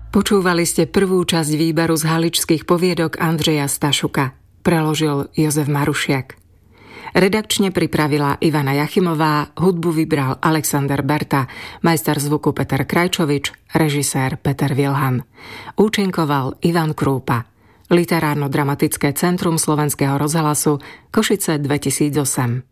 Počúvali ste prvú časť výberu z Haličských poviedok Andreja Stašuka. Preložil Jozef Marušiak. Redakčne pripravila Ivana Jachimová, hudbu vybral Alexander Berta, majster zvuku Peter Krajčovič, režisér Peter Vilhan. Účinkoval Ivan Krúpa. Literárno-dramatické centrum Slovenského rozhlasu Košice 2008.